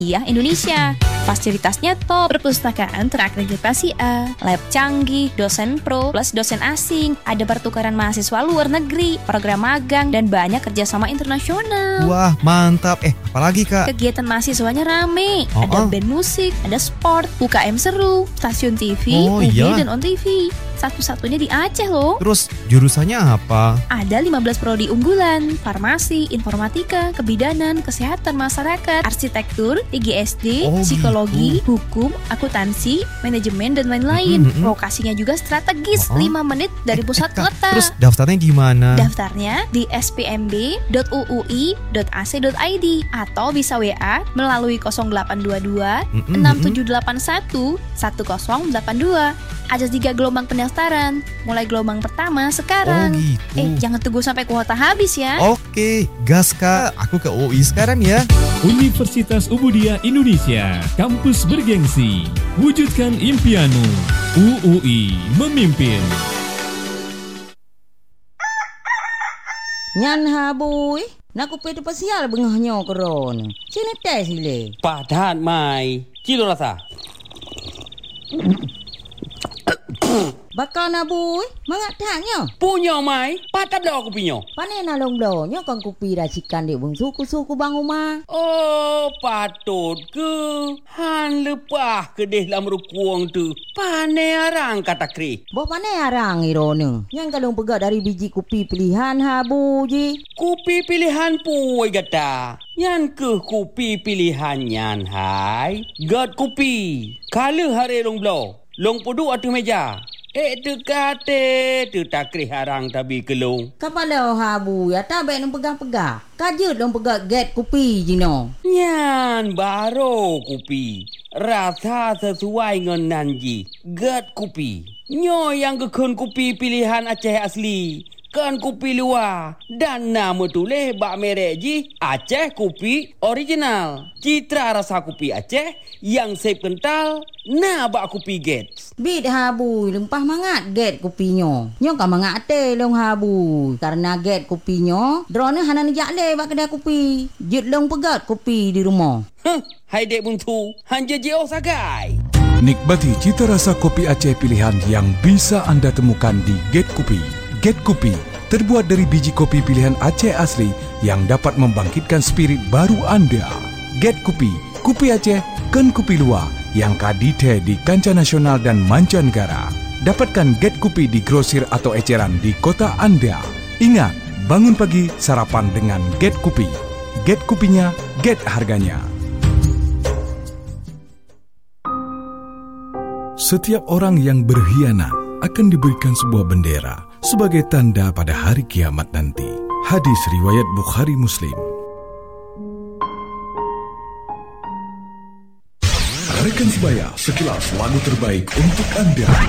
Indonesia. Fasilitasnya top, perpustakaan terakreditasi A, lab canggih, dosen pro plus dosen asing, ada pertukaran mahasiswa luar negeri, program magang, dan banyak kerjasama internasional. Wah, mantap. Apalagi, Kak? Kegiatan mahasiswanya rame, ada band musik, ada sport, UKM seru, stasiun TV, UB dan On TV. Satu-satunya di Aceh loh. Terus jurusannya apa? Ada 15 prodi unggulan, farmasi, informatika, kebidanan, kesehatan masyarakat, arsitektur, IGSD, psikologi, hukum, akuntansi, manajemen, dan lain-lain. Lokasinya juga strategis, 5 menit dari pusat kota. Terus daftarnya gimana? Daftarnya di spmb.uui.ac.id atau bisa WA melalui 0822 6781 1082. Ada 3 gelombang pendaftaran. Mulai gelombang pertama sekarang. Gitu. Jangan tunggu sampai kuota habis ya. Oke, gas Kak. Aku ke UI sekarang ya. Universitas Ubudiah Indonesia, kampus bergengsi. Wujudkan impianmu. UUI memimpin. Nyan habui, nak kupi tu pasial bengahnya koron. Sini tes sile. Padan mai, kilo rasa. Bakal nak bui, mangat taknya. Punya mai, patap dah aku punya. Pane na long-longnya kan kupi racikan di bung suku-suku bang rumah. Oh, patut ke? Han lepah ke deh lam rukuang tu. Pane arang kata kri. Boh pane arang irone. Yang kalung pegat dari biji kupi pilihan habu ji. Kupi pilihan puai gata. Yan ke kupi pilihan yan hai. Gat kupi. Kala hari long blow. Long pudu atas meja. Tu kate, tu takri harang tabi kelung. Kapala habu ya tabe nang pegang-pegang. Kajut dong pegang get kupi jino. Nyan baro kupi. Rasa sesuai dengan nanji. Get kupi. Nyo yang kekun kupi pilihan Aceh asli. Kan kupi luar. Dan nama tulis bak merek ji. Aceh kupi original. Citra rasa kupi Aceh. Yang sep kental. Nah bak kupi get. Bit habu lempah mangat get kupinyo. Nyo kan mangat te long habu. Karena get kupinyo. Drone hanan jakle bak kedai kupi. Jut long pegat kupi di rumah. Hai dek buntu. Hanja jauh sagai. Nikmati cita rasa kopi Aceh pilihan yang bisa anda temukan di Get Kopi. Get Kopi terbuat dari biji kopi pilihan Aceh asli yang dapat membangkitkan spirit baru anda. Get Kopi, kopi Aceh, kan kopi luar yang kadite di kancah nasional dan mancanegara. Dapatkan Get Kopi di grosir atau eceran di kota anda. Ingat, bangun pagi sarapan dengan Get Kopi. Get Kopinya, get harganya. Setiap orang yang berkhianat akan diberikan sebuah bendera sebagai tanda pada hari kiamat nanti. Hadis riwayat Bukhari Muslim. Rekan sebaya, sekilas lagu terbaik untuk anda.